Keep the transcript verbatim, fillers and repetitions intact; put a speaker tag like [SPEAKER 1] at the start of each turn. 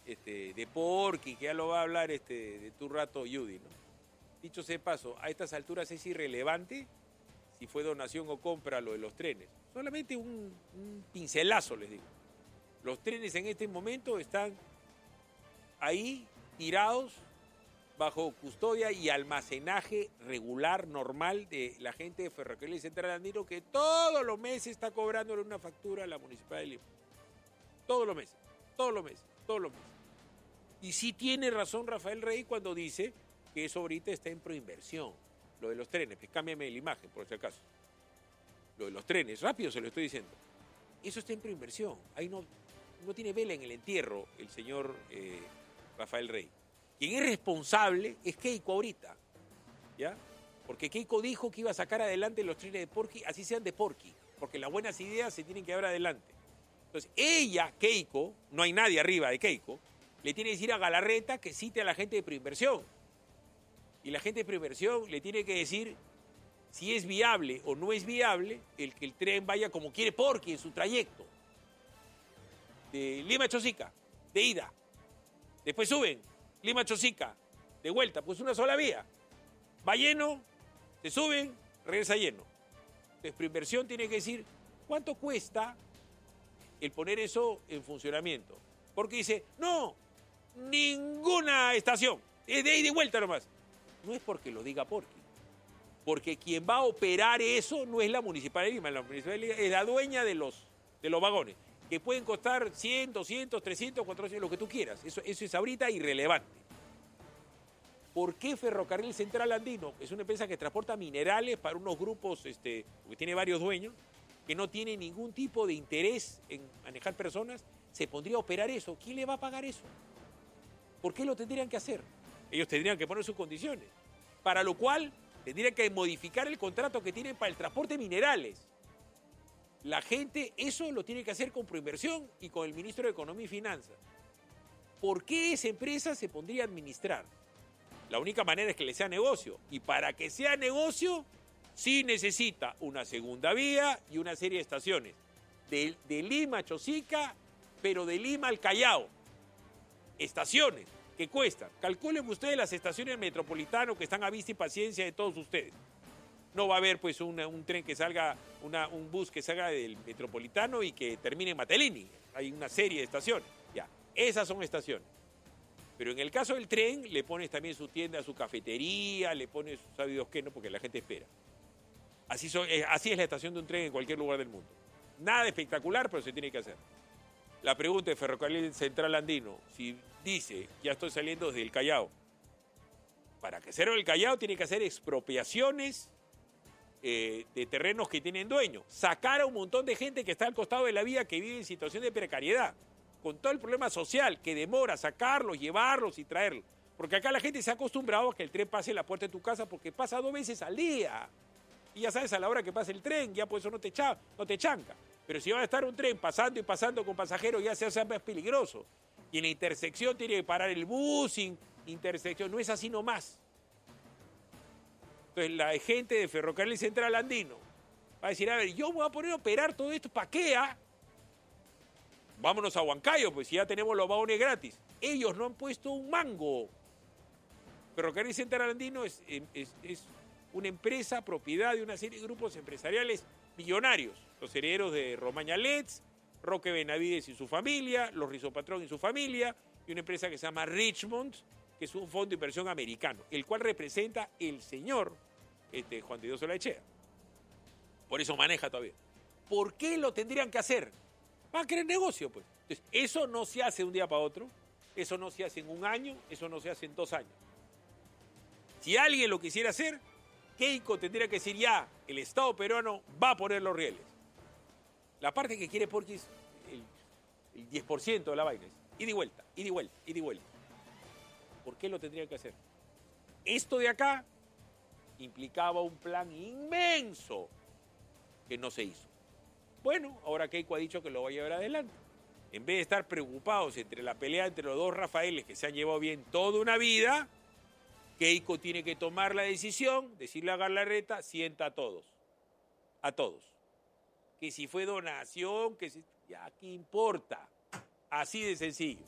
[SPEAKER 1] este, de Porky, que ya lo va a hablar este, de tu rato Judy, ¿no? Dicho sea de paso, a estas alturas es irrelevante si fue donación o compra lo de los trenes. Solamente un, un pincelazo, les digo. Los trenes en este momento están ahí tirados bajo custodia y almacenaje regular, normal, de la gente de Ferrocarril Central Andino, que todos los meses está cobrándole una factura a la Municipalidad de Lima. Todos los meses, todos los meses, todos los meses. Y sí tiene razón Rafael Rey cuando dice que eso ahorita está en proinversión. Lo de los trenes, pues cámbiame la imagen, por si acaso. Lo de los trenes, rápido se lo estoy diciendo. Eso está en proinversión. Ahí no, no tiene vela en el entierro el señor eh, Rafael Rey. Quien es responsable es Keiko ahorita, ¿ya? Porque Keiko dijo que iba a sacar adelante los trenes de Porky, así sean de Porky, porque las buenas ideas se tienen que llevar adelante. Entonces, ella, Keiko, no hay nadie arriba de Keiko, le tiene que decir a Galarreta que cite a la gente de Proinversión. Y la gente de Proinversión le tiene que decir si es viable o no es viable el que el tren vaya como quiere Porky en su trayecto. De Lima a Chosica, de ida. Después suben. Lima Chosica, de vuelta, pues una sola vía. Va lleno, se suben, regresa lleno. Entonces, Proinversión tiene que decir cuánto cuesta el poner eso en funcionamiento. Porque dice, no, ninguna estación, es de ida y de vuelta nomás. No es porque lo diga Porky, porque quien va a operar eso no es la Municipalidad de Lima, la Municipalidad de Lima es la dueña de los, de los vagones, que pueden costar cien, doscientos, trescientos, cuatrocientos, lo que tú quieras. Eso, eso es ahorita irrelevante. ¿Por qué Ferrocarril Central Andino? Es una empresa que transporta minerales para unos grupos, este, que tiene varios dueños, que no tiene ningún tipo de interés en manejar personas, se pondría a operar eso. ¿Quién le va a pagar eso? ¿Por qué lo tendrían que hacer? Ellos tendrían que poner sus condiciones. Para lo cual, tendrían que modificar el contrato que tienen para el transporte de minerales. La gente, eso lo tiene que hacer con Proinversión y con el ministro de Economía y Finanzas. ¿Por qué esa empresa se pondría a administrar? La única manera es que le sea negocio. Y para que sea negocio, sí necesita una segunda vía y una serie de estaciones. De, de Lima a Chosica, pero de Lima al Callao. Estaciones que cuestan. Calculen ustedes las estaciones metropolitano que están a vista y paciencia de todos ustedes. No va a haber pues una, un tren que salga, una, un bus que salga del Metropolitano y que termine en Matelini. Hay una serie de estaciones. Ya, esas son estaciones. Pero en el caso del tren, le pones también su tienda, su cafetería, le pones, sabe Dios qué, no, porque la gente espera. Así, son, así es la estación de un tren en cualquier lugar del mundo. Nada espectacular, pero se tiene que hacer. La pregunta de Ferrocarril Central Andino, si dice, ya estoy saliendo desde el Callao, para que hacer el Callao tiene que hacer expropiaciones eh, de terrenos que tienen dueños, sacar a un montón de gente que está al costado de la vía que vive en situación de precariedad, con todo el problema social que demora sacarlos, llevarlos y traerlos. Porque acá la gente se ha acostumbrado a que el tren pase en la puerta de tu casa porque pasa dos veces al día. Y ya sabes a la hora que pasa el tren, ya por eso no te, cha, no te chanca. Pero si va a estar un tren pasando y pasando con pasajeros, ya se hace más peligroso. Y en la intersección tiene que parar el bus, sin intersección. No es así nomás. Entonces la gente de Ferrocarril Central Andino va a decir, a ver, yo me voy a poner a operar todo esto, ¿para qué? Ah? Vámonos a Huancayo, pues si ya tenemos los vagones gratis. Ellos no han puesto un mango. Ferrocarril Central Andino es, es, es una empresa propiedad de una serie de grupos empresariales millonarios. Los herederos de Romaña Letts, Roque Benavides y su familia, los Rizopatrón y su familia, y una empresa que se llama Richmond, que es un fondo de inversión americano, el cual representa el señor este, Juan Diego Olaechea. Por eso maneja todavía. ¿Por qué lo tendrían que hacer? Van a querer negocio, pues. Entonces, eso no se hace de un día para otro, eso no se hace en un año, eso no se hace en dos años. Si alguien lo quisiera hacer, Keiko tendría que decir ya, el Estado peruano va a poner los rieles. La parte que quiere Porky es el, el diez por ciento de la vaina. Ida y vuelta, ida y vuelta, ida y vuelta. ¿Por qué lo tendrían que hacer? Esto de acá implicaba un plan inmenso que no se hizo. Bueno, ahora Keiko ha dicho que lo va a llevar adelante. En vez de estar preocupados entre la pelea entre los dos Rafaeles que se han llevado bien toda una vida, Keiko tiene que tomar la decisión, decirle a Galarreta, sienta a todos. A todos. Que si fue donación, que si... Ya, ¿qué importa? Así de sencillo.